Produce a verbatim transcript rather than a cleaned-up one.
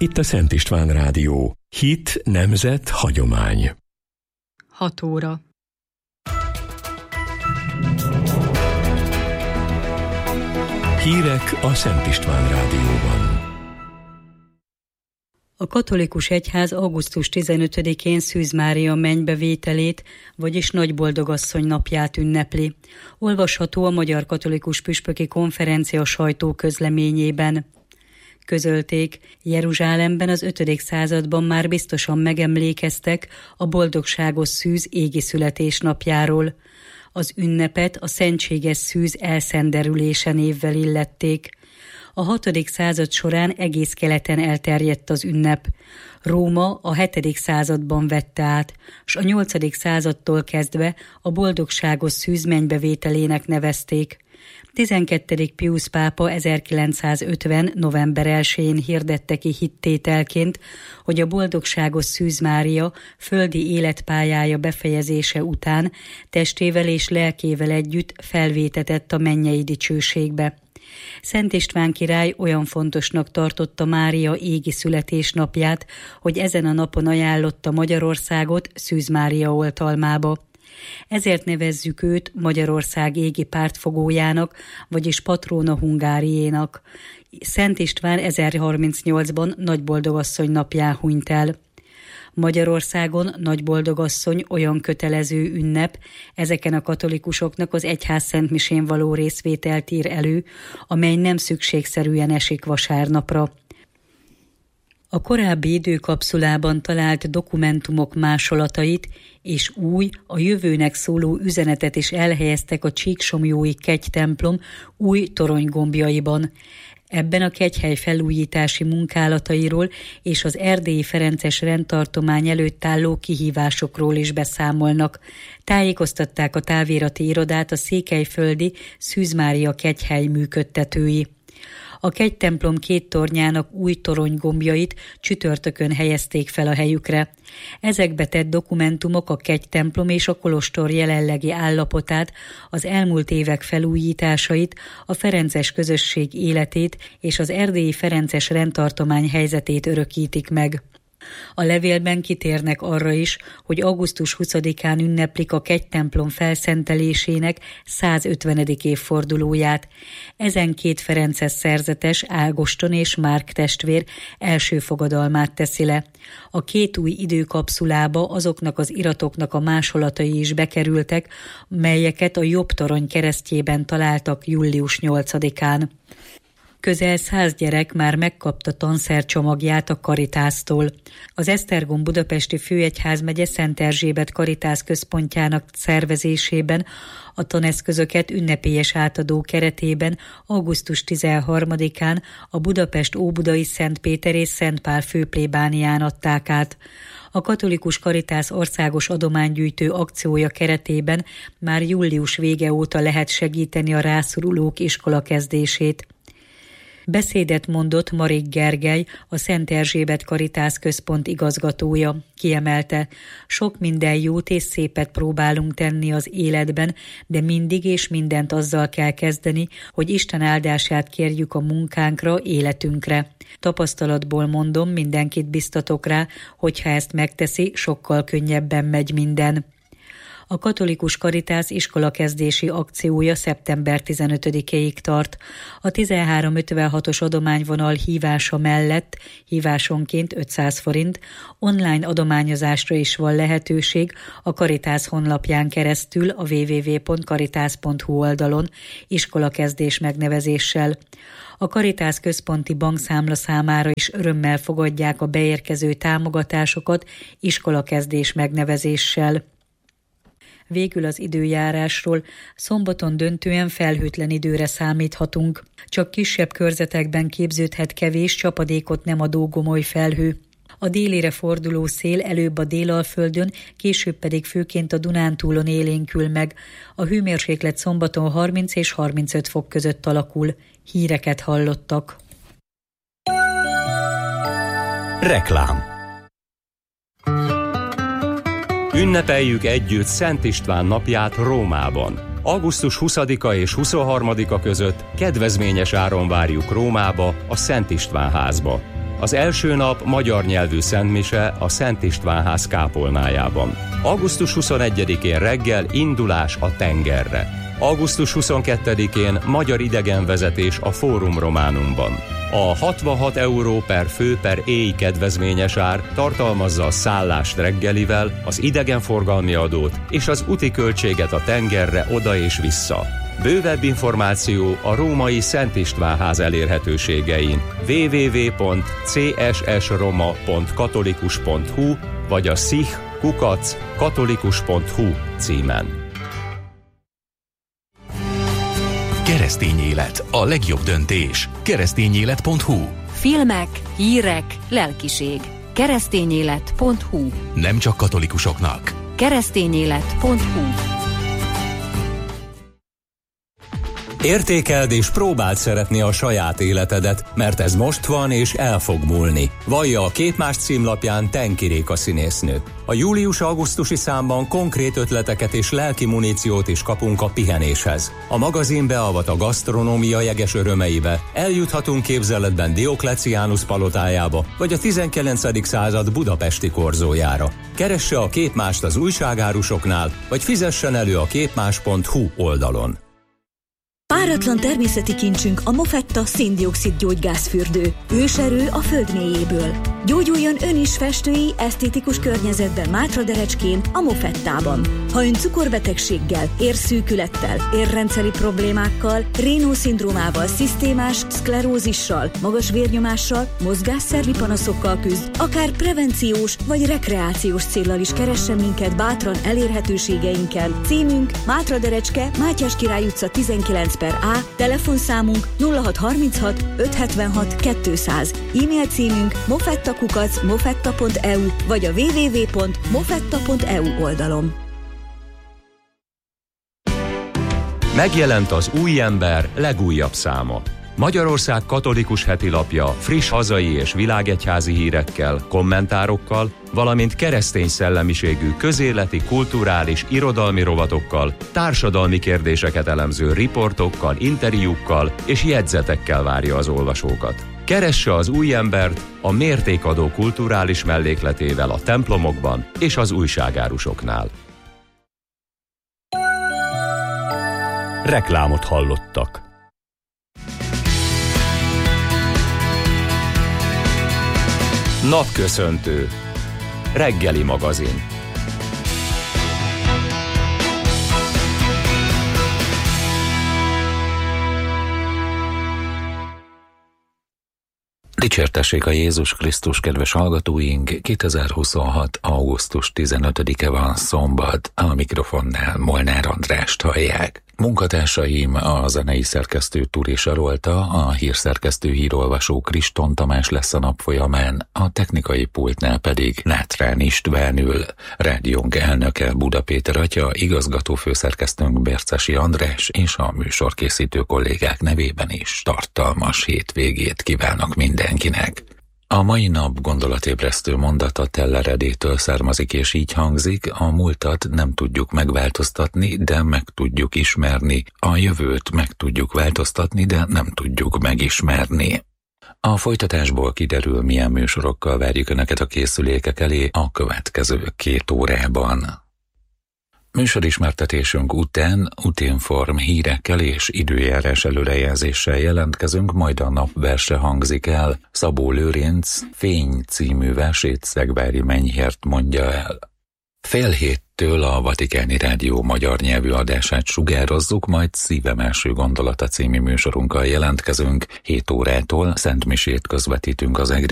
Itt a Szent István Rádió. Hit, nemzet, hagyomány. hat óra. Hírek a Szent István Rádióban. A katolikus egyház augusztus tizenötödikén Szűz Mária mennybevételét, vagyis Nagyboldogasszony napját ünnepli. Olvasható a Magyar Katolikus Püspöki Konferencia sajtóközleményében. Közölték, Jeruzsálemben az ötödik században már biztosan megemlékeztek a boldogságos szűz égi születésnapjáról. Az ünnepet a szentséges szűz elszenderülése névvel illették. A hatodik század során egész keleten elterjedt az ünnep. Róma a hetedik században vette át, s a nyolcadik századtól kezdve a boldogságos szűz mennybevételének nevezték. tizenkettedik Piusz pápa ezerkilencszázötven. november elsején hirdette ki hittételként, hogy a boldogságos Szűz Mária földi életpályája befejezése után testével és lelkével együtt felvétetett a mennyei dicsőségbe. Szent István király olyan fontosnak tartotta Mária égi születésnapját, hogy ezen a napon ajánlotta Magyarországot Szűz Mária oltalmába. Ezért nevezzük őt Magyarország égi pártfogójának, vagyis Patrona Hungáriénak. Szent István ezerharmincnyolcban Nagyboldogasszony napján hunyt el. Magyarországon Nagyboldogasszony olyan kötelező ünnep, ezeken a katolikusoknak az egyház szentmisén való részvételt ír elő, amely nem szükségszerűen esik vasárnapra. A korábbi időkapszulában talált dokumentumok másolatait és új, a jövőnek szóló üzenetet is elhelyeztek a Csíksomlyói kegytemplom új toronygombjaiban. Ebben a kegyhely felújítási munkálatairól és az erdélyi ferences rendtartomány előtt álló kihívásokról is beszámolnak. Tájékoztatták a távírati irodát a székelyföldi Szűz Mária kegyhely működtetői. A kegytemplom két tornyának új toronygombjait csütörtökön helyezték fel a helyükre. Ezekbe tett dokumentumok a kegytemplom és a kolostor jelenlegi állapotát, az elmúlt évek felújításait, a ferences közösség életét és az erdélyi ferences rendtartomány helyzetét örökítik meg. A levélben kitérnek arra is, hogy augusztus huszadikán ünneplik a kegytemplom felszentelésének százötvenedik évfordulóját. Ezen két ferences szerzetes, Ágoston és Márk testvér első fogadalmát teszi le. A két új időkapszulába azoknak az iratoknak a másolatai is bekerültek, melyeket a jobb torony keresztjében találtak július nyolcadikán. Közel száz gyerek már megkapta tanszercsomagját a Karitásztól. Az Esztergom budapesti főegyházmegye Szent Erzsébet Karitász központjának szervezésében a taneszközöket ünnepélyes átadó keretében augusztus tizenharmadikán a Budapest Óbudai Szent Péter és Szent Pál főplébánián adták át. A katolikus Karitász országos adománygyűjtő akciója keretében már július vége óta lehet segíteni a rászorulók iskolakezdését. Beszédet mondott Marik Gergely, a Szent Erzsébet Karitász Központ igazgatója. Kiemelte, sok minden jót és szépet próbálunk tenni az életben, de mindig és mindent azzal kell kezdeni, hogy Isten áldását kérjük a munkánkra, életünkre. Tapasztalatból mondom, mindenkit biztatok rá, hogyha ezt megteszi, sokkal könnyebben megy minden. A katolikus Karitász iskolakezdési akciója szeptember tizenötödikéig tart. A tizenhárom ötvenhatos adományvonal hívása mellett hívásonként ötszáz forint, online adományozásra is van lehetőség a Karitász honlapján keresztül a double-u double-u double-u pont karitász pont hu oldalon iskolakezdés megnevezéssel. A Karitász központi bankszámla számára is örömmel fogadják a beérkező támogatásokat iskolakezdés megnevezéssel. Végül az időjárásról. Szombaton döntően felhőtlen időre számíthatunk. Csak kisebb körzetekben képződhet kevés, csapadékot nem adó gomoly felhő. A délire forduló szél előbb a Délalföldön, később pedig főként a Dunántúlon élénkül meg. A hőmérséklet szombaton harminc és harmincöt fok között alakul. Híreket hallottak. Reklám. Ünnepeljük együtt Szent István napját Rómában. augusztus huszadika és huszonharmadika között kedvezményes áron várjuk Rómába, a Szent István házba. Az első nap magyar nyelvű szentmise a Szent Istvánház kápolnájában. augusztus huszonegyedikén reggel indulás a tengerre. augusztus huszonkettedikén magyar idegenvezetés a Fórum Románumban. A hatvanhat euró per fő per éj kedvezményes ár tartalmazza a szállást reggelivel, az idegenforgalmi adót és az úti költséget a tengerre oda és vissza. Bővebb információ a római Szent Istvánház elérhetőségein double-u double-u double-u pont c s s roma pont katolikus pont h u vagy a szich kukac katolikus pont h u címen. Keresztény élet, a legjobb döntés. keresztényélet pont h u. Filmek, hírek, lelkiség. keresztényélet pont h u. Nem csak katolikusoknak. keresztényélet pont h u. Értékeld és próbáld szeretni a saját életedet, mert ez most van és el fog múlni. Vallja a Képmás címlapján Tenki Réka színésznő. A július-augusztusi számban konkrét ötleteket és lelki muníciót is kapunk a pihenéshez. A magazin beavat a gasztronómia jeges örömeibe, eljuthatunk képzeletben Diokleciánus palotájába, vagy a tizenkilencedik század budapesti korzójára. Keresse a Képmást az újságárusoknál, vagy fizessen elő a képmás pont h u oldalon. Páratlan természeti kincsünk a Mofetta szén-dioxid gyógygázfürdő. Őserő a föld mélyéből. Gyógyuljon ön is festői, esztétikus környezetben Mátraderecskén, a Mofettában. Ha ön cukorbetegséggel, érszűkülettel, érrendszeri problémákkal, Raynaud-szindrómával, szisztémás szklerózissal, magas vérnyomással, mozgásszervi panaszokkal küzd, akár prevenciós vagy rekreációs céllal is keressen minket bátran elérhetőségeinken. Címünk Mátraderecske, Mátyás Király utca tizenkilenc per A, telefonszámunk nulla hat harminchat ötszázhetvenhat kétszáz, e-mail címünk mofettakukac mofetta pont e u vagy a double-u double-u double-u pont mofetta pont e u oldalon. Megjelent az Új Ember legújabb száma. Magyarország katolikus hetilapja friss hazai és világegyházi hírekkel, kommentárokkal, valamint keresztény szellemiségű közéleti, kulturális, irodalmi rovatokkal, társadalmi kérdéseket elemző riportokkal, interjúkkal és jegyzetekkel várja az olvasókat. Keresse az Új Embert a mértékadó kulturális mellékletével a templomokban és az újságárusoknál. Reklámot hallottak. Napköszöntő. Reggeli magazin. Dicsértessék a Jézus Krisztus, kedves hallgatóink! kétezer-huszonhat. augusztus tizenötödike van, szombat, a mikrofonnál Molnár Andrást hallják. Munkatársaim a zenei szerkesztő Turi Sarolta, a hírszerkesztő hírolvasó Kriston Tamás lesz a nap folyamán, a technikai pultnál pedig Látrán István ül, rádiónk elnöke Buda Péter atya, igazgató főszerkesztőnk Bércesi András és a műsorkészítő kollégák nevében is tartalmas hétvégét kívánok mindenkinek. A mai nap gondolatébresztő mondata Teller Edétől származik, és így hangzik: a múltat nem tudjuk megváltoztatni, de meg tudjuk ismerni. A jövőt meg tudjuk változtatni, de nem tudjuk megismerni. A folytatásból kiderül, milyen műsorokkal várjuk Önöket a készülékek elé a következő két órában. Műsorismertetésünk után Utinform hírekkel és időjárás előrejelzéssel jelentkezünk, majd a napverse hangzik el. Szabó Lőrinc Fény című versét Szegvári Menyhért mondja el. Fél héttől a Vatikáni Rádió magyar nyelvű adását sugározzuk, majd Szívem első gondolata című műsorunkkal jelentkezünk. Hét órától szentmisét közvetítünk az egri